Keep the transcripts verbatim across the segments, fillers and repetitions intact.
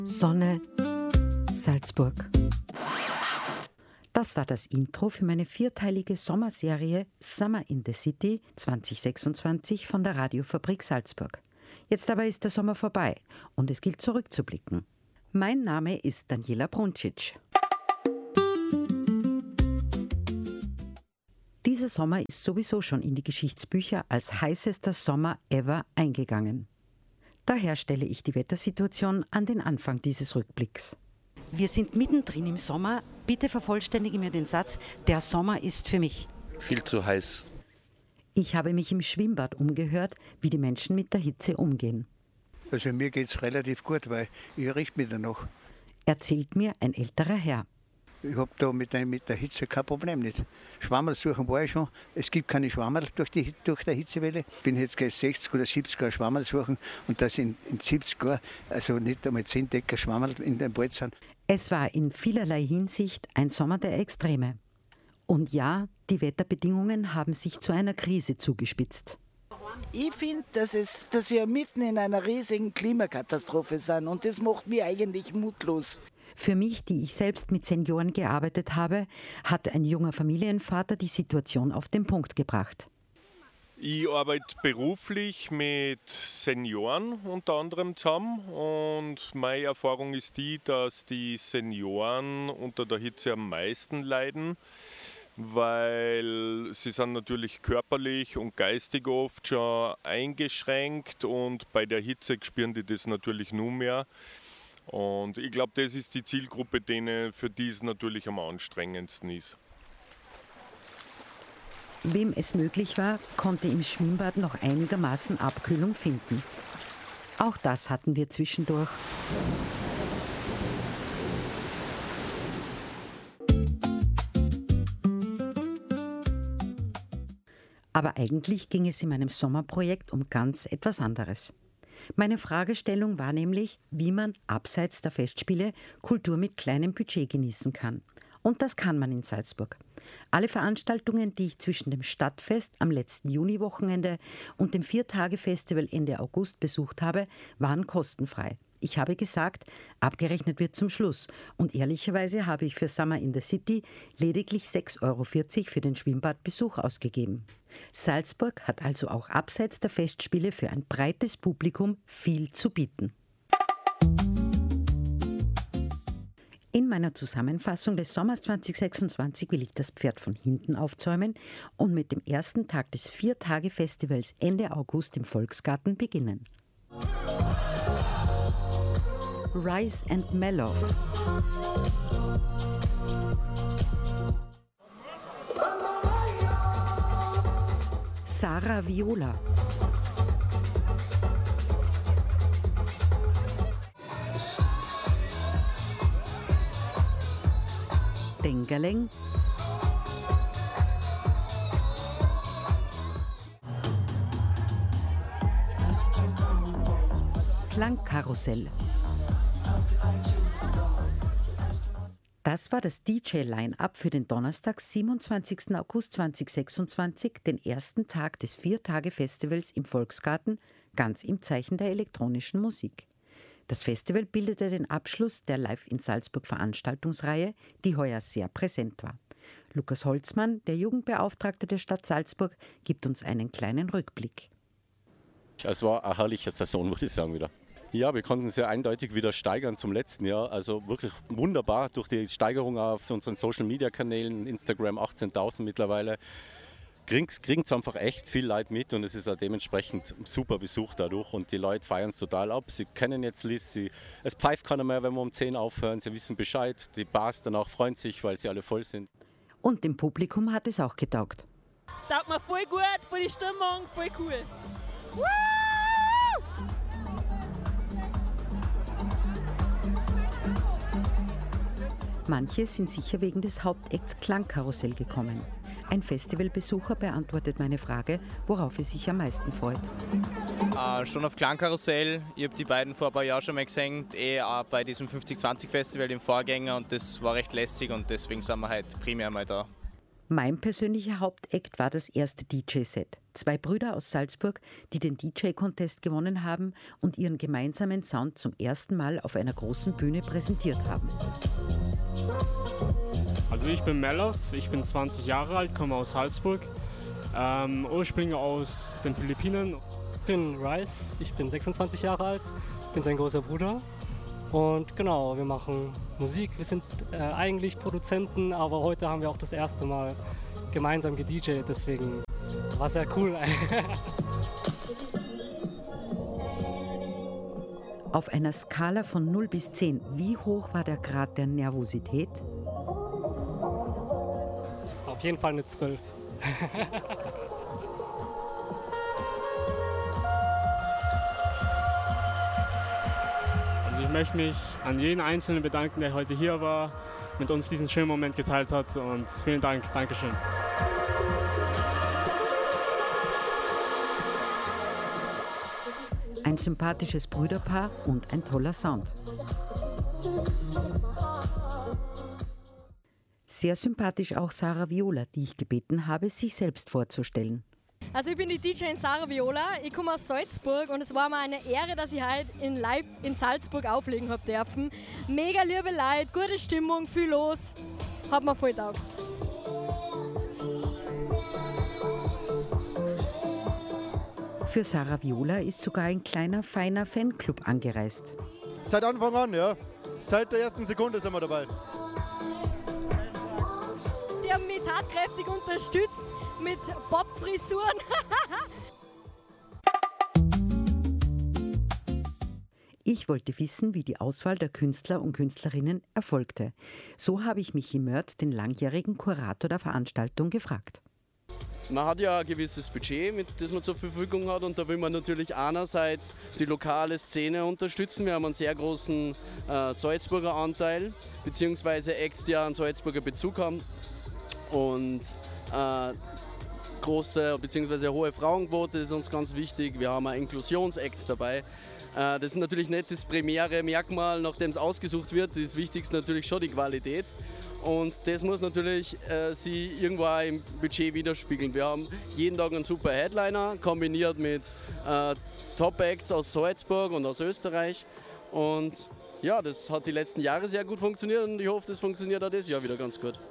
Sonne, Salzburg. Das war das Intro für meine vierteilige Sommerserie Summer in the City zwanzig sechsundzwanzig von der Radiofabrik Salzburg. Jetzt aber ist der Sommer vorbei und es gilt zurückzublicken. Mein Name ist Daniela Bruncic. Dieser Sommer ist sowieso schon in die Geschichtsbücher als heißester Sommer ever eingegangen. Daher stelle ich die Wettersituation an den Anfang dieses Rückblicks. Wir sind mittendrin im Sommer. Bitte vervollständige mir den Satz, der Sommer ist für mich. Viel zu heiß. Ich habe mich im Schwimmbad umgehört, wie die Menschen mit der Hitze umgehen. Also mir geht es relativ gut, weil ich richte mich danach. Erzählt mir ein älterer Herr. Ich habe da mit der, mit der Hitze kein Problem nicht. Schwammerl suchen war ich schon. Es gibt keine Schwammerl durch die, durch die Hitzewelle. Ich bin jetzt sechzig oder siebzig Jahre Schwammerl suchen und das in, in siebzig Jahren, also nicht einmal zehn Decker Schwammerl in den Wald sind. Es war in vielerlei Hinsicht ein Sommer der Extreme. Und ja, die Wetterbedingungen haben sich zu einer Krise zugespitzt. Ich finde, dass, es, dass wir mitten in einer riesigen Klimakatastrophe sind und das macht mich eigentlich mutlos. Für mich, die ich selbst mit Senioren gearbeitet habe, hat ein junger Familienvater die Situation auf den Punkt gebracht. Ich arbeite beruflich mit Senioren unter anderem zusammen und meine Erfahrung ist die, dass die Senioren unter der Hitze am meisten leiden, weil sie sind natürlich körperlich und geistig oft schon eingeschränkt und bei der Hitze spüren die das natürlich nur mehr. Und ich glaube, das ist die Zielgruppe, denen für die es natürlich am anstrengendsten ist. Wem es möglich war, konnte im Schwimmbad noch einigermaßen Abkühlung finden. Auch das hatten wir zwischendurch. Aber eigentlich ging es in meinem Sommerprojekt um ganz etwas anderes. Meine Fragestellung war nämlich, wie man abseits der Festspiele Kultur mit kleinem Budget genießen kann. Und das kann man in Salzburg. Alle Veranstaltungen, die ich zwischen dem Stadtfest am letzten Juniwochenende und dem Vier-Tage-Festival Ende August besucht habe, waren kostenfrei. Ich habe gesagt, abgerechnet wird zum Schluss. Und ehrlicherweise habe ich für Summer in the City lediglich sechs Euro vierzig für den Schwimmbadbesuch ausgegeben. Salzburg hat also auch abseits der Festspiele für ein breites Publikum viel zu bieten. In meiner Zusammenfassung des Sommers zwanzig sechsundzwanzig will ich das Pferd von hinten aufzäumen und mit dem ersten Tag des Vier-Tage-Festivals Ende August im Volksgarten beginnen. Rise and Mellow. Sarah Viola. Bengaleng. Klangkarussell. Das war das D J-Line-Up für den Donnerstag, siebenundzwanzigsten August zweitausendsechsundzwanzig, den ersten Tag des Vier-Tage-Festivals im Volksgarten, ganz im Zeichen der elektronischen Musik. Das Festival bildete den Abschluss der Live in Salzburg Veranstaltungsreihe, die heuer sehr präsent war. Lukas Holzmann, der Jugendbeauftragte der Stadt Salzburg, gibt uns einen kleinen Rückblick. Es war eine herrliche Saison, würde ich sagen, wieder. Ja, wir konnten sehr eindeutig wieder steigern zum letzten Jahr. Also wirklich wunderbar durch die Steigerung auf unseren Social-Media-Kanälen, Instagram achtzehntausend mittlerweile. Kriegen es einfach echt viel Leute mit und es ist auch dementsprechend super Besuch dadurch und die Leute feiern es total ab. Sie kennen jetzt Liz, sie, es pfeift keiner mehr, wenn wir um zehn aufhören, sie wissen Bescheid. Die Bars danach freuen sich, weil sie alle voll sind. Und dem Publikum hat es auch getaugt. Es taugt mir voll gut, voll die Stimmung, voll cool. Woo! Manche sind sicher wegen des Hauptacts Klangkarussell gekommen. Ein Festivalbesucher beantwortet meine Frage, worauf er sich am meisten freut. Äh, schon auf Klangkarussell. Ich habe die beiden vor ein paar Jahren schon mal gesehen, eh auch bei diesem fünfzig zwanzig Festival, dem Vorgänger, und das war recht lässig und deswegen sind wir heute primär mal da. Mein persönlicher Hauptakt war das erste D J-Set. Zwei Brüder aus Salzburg, die den D J-Contest gewonnen haben und ihren gemeinsamen Sound zum ersten Mal auf einer großen Bühne präsentiert haben. Also ich bin Melov, ich bin zwanzig Jahre alt, komme aus Salzburg, ähm, ursprünglich aus den Philippinen. Ich bin Rice, ich bin sechsundzwanzig Jahre alt, bin sein großer Bruder. Und genau, wir machen Musik. Wir sind äh, eigentlich Produzenten, aber heute haben wir auch das erste Mal gemeinsam gedee jayt, deswegen war es sehr cool. Auf einer Skala von null bis zehn, wie hoch war der Grad der Nervosität? Auf jeden Fall eine zwölf. Also ich möchte mich an jeden Einzelnen bedanken, der heute hier war, mit uns diesen schönen Moment geteilt hat und vielen Dank, Dankeschön. Ein sympathisches Brüderpaar und ein toller Sound. Sehr sympathisch auch Sarah Viola, die ich gebeten habe, sich selbst vorzustellen. Also ich bin die D J Sarah Viola, ich komme aus Salzburg und es war mir eine Ehre, dass ich heute in live in Salzburg auflegen habe dürfen. Mega liebe Leute, gute Stimmung, viel los, hat mir voll taugt. Für Sarah Viola ist sogar ein kleiner, feiner Fanclub angereist. Seit Anfang an, ja. Seit der ersten Sekunde sind wir dabei. Die haben mich tatkräftig unterstützt mit Bob-Frisuren. Ich wollte wissen, wie die Auswahl der Künstler und Künstlerinnen erfolgte. So habe ich Michi Mörth, den langjährigen Kurator der Veranstaltung, gefragt. Man hat ja ein gewisses Budget, mit das man zur Verfügung hat, und da will man natürlich einerseits die lokale Szene unterstützen. Wir haben einen sehr großen äh, Salzburger Anteil, beziehungsweise Acts, die auch einen Salzburger Bezug haben, und äh, große bzw. hohe Frauenquote ist uns ganz wichtig. Wir haben auch Inklusions-Acts dabei. Äh, das ist natürlich nicht das primäre Merkmal, nachdem es ausgesucht wird. Das Wichtigste natürlich schon die Qualität. Und das muss natürlich äh, sie irgendwo auch im Budget widerspiegeln. Wir haben jeden Tag einen super Headliner, kombiniert mit äh, Top-Acts aus Salzburg und aus Österreich. Und ja, das hat die letzten Jahre sehr gut funktioniert und ich hoffe, das funktioniert auch dieses Jahr wieder ganz gut.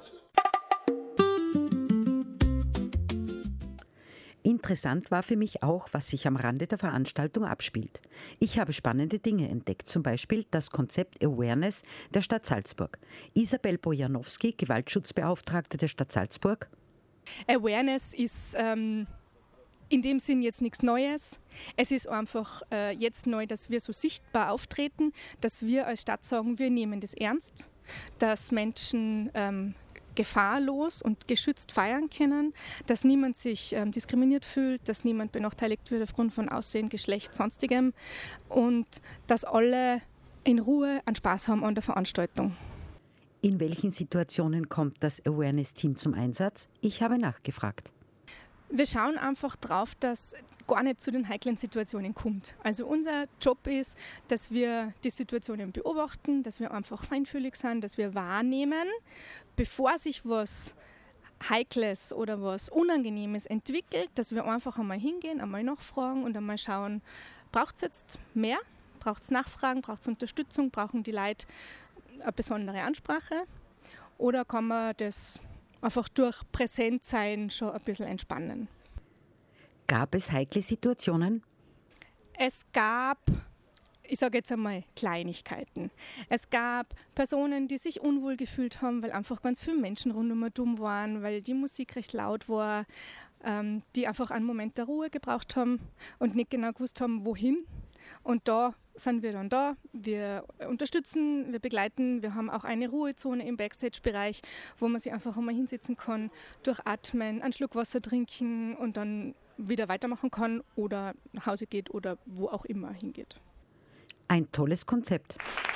Interessant war für mich auch, was sich am Rande der Veranstaltung abspielt. Ich habe spannende Dinge entdeckt, zum Beispiel das Konzept Awareness der Stadt Salzburg. Isabel Bojanowski, Gewaltschutzbeauftragte der Stadt Salzburg. Awareness ist ähm, in dem Sinn jetzt nichts Neues. Es ist einfach äh, jetzt neu, dass wir so sichtbar auftreten, dass wir als Stadt sagen, wir nehmen das ernst, dass Menschen ähm, gefahrlos und geschützt feiern können, dass niemand sich ähm, diskriminiert fühlt, dass niemand benachteiligt wird aufgrund von Aussehen, Geschlecht, sonstigem, und dass alle in Ruhe einen Spaß haben an der Veranstaltung. In welchen Situationen kommt das Awareness-Team zum Einsatz? Ich habe nachgefragt. Wir schauen einfach drauf, dass gar nicht zu den heiklen Situationen kommt. Also unser Job ist, dass wir die Situationen beobachten, dass wir einfach feinfühlig sind, dass wir wahrnehmen, bevor sich was Heikles oder was Unangenehmes entwickelt, dass wir einfach einmal hingehen, einmal nachfragen und einmal schauen, braucht es jetzt mehr? Braucht es Nachfragen? Braucht es Unterstützung? Brauchen die Leute eine besondere Ansprache? Oder kann man das einfach durch Präsentsein schon ein bisschen entspannen? Gab es heikle Situationen? Es gab, ich sage jetzt einmal, Kleinigkeiten. Es gab Personen, die sich unwohl gefühlt haben, weil einfach ganz viele Menschen rundum dumm waren, weil die Musik recht laut war, ähm, die einfach einen Moment der Ruhe gebraucht haben und nicht genau gewusst haben, wohin. Und da sind wir dann da. Wir unterstützen, wir begleiten. Wir haben auch eine Ruhezone im Backstage-Bereich, wo man sich einfach einmal hinsetzen kann, durchatmen, einen Schluck Wasser trinken und dann wieder weitermachen kann oder nach Hause geht oder wo auch immer hingeht. Ein tolles Konzept.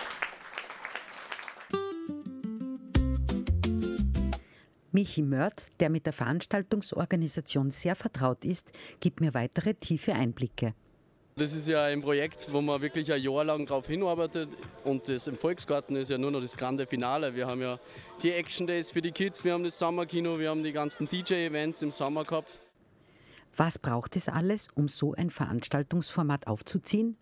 Michi Mörth, der mit der Veranstaltungsorganisation sehr vertraut ist, gibt mir weitere tiefe Einblicke. Das ist ja ein Projekt, wo man wirklich ein Jahr lang drauf hinarbeitet und das im Volksgarten ist ja nur noch das grande Finale. Wir haben ja die Action Days für die Kids, wir haben das Sommerkino, wir haben die ganzen D J-Events im Sommer gehabt. Was braucht es alles, um so ein Veranstaltungsformat aufzuziehen?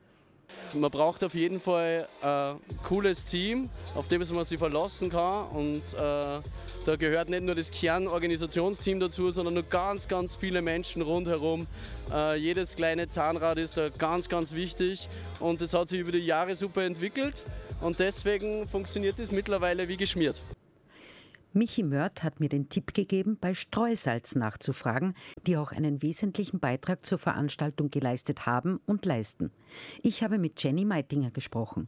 Man braucht auf jeden Fall ein cooles Team, auf das man sich verlassen kann. Und äh, da gehört nicht nur das Kernorganisationsteam dazu, sondern nur ganz, ganz viele Menschen rundherum. Äh, jedes kleine Zahnrad ist da ganz, ganz wichtig. Und das hat sich über die Jahre super entwickelt. Und deswegen funktioniert es mittlerweile wie geschmiert. Michi Mörth hat mir den Tipp gegeben, bei Streusalz nachzufragen, die auch einen wesentlichen Beitrag zur Veranstaltung geleistet haben und leisten. Ich habe mit Jenny Meitinger gesprochen.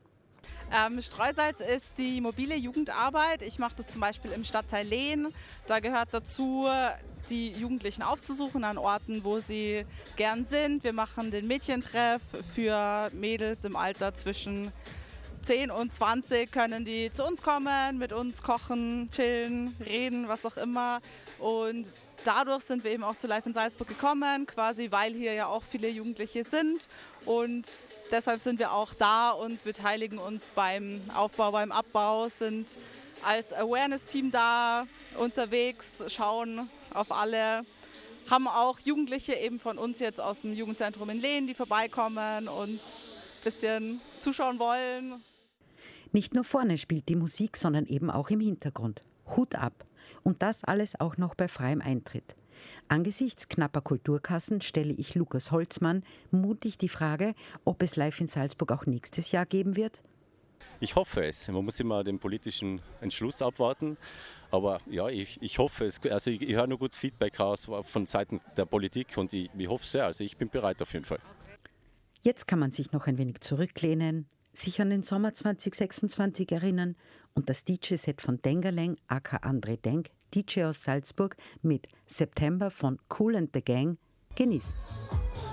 Ähm, Streusalz ist die mobile Jugendarbeit. Ich mache das zum Beispiel im Stadtteil Lehn. Da gehört dazu, die Jugendlichen aufzusuchen an Orten, wo sie gern sind. Wir machen den Mädchentreff für Mädels im Alter zwischen zehn und zwanzig können die zu uns kommen, mit uns kochen, chillen, reden, was auch immer. Und dadurch sind wir eben auch zu Live in Salzburg gekommen, quasi weil hier ja auch viele Jugendliche sind. Und deshalb sind wir auch da und beteiligen uns beim Aufbau, beim Abbau, sind als Awareness-Team da unterwegs, schauen auf alle. Haben auch Jugendliche eben von uns jetzt aus dem Jugendzentrum in Lehn, die vorbeikommen und ein bisschen zuschauen wollen. Nicht nur vorne spielt die Musik, sondern eben auch im Hintergrund. Hut ab. Und das alles auch noch bei freiem Eintritt. Angesichts knapper Kulturkassen stelle ich Lukas Holzmann mutig die Frage, ob es Live in Salzburg auch nächstes Jahr geben wird. Ich hoffe es. Man muss immer den politischen Entschluss abwarten. Aber ja, ich, ich hoffe es. Also ich, ich höre nur gutes Feedback raus von Seiten der Politik und ich, ich hoffe es sehr. Also ich bin bereit auf jeden Fall. Jetzt kann man sich noch ein wenig zurücklehnen, sich an den Sommer zwanzig sechsundzwanzig erinnern und das D J-Set von Dengerleng, aka André Denk, D J aus Salzburg, mit September von Kool and the Gang genießen.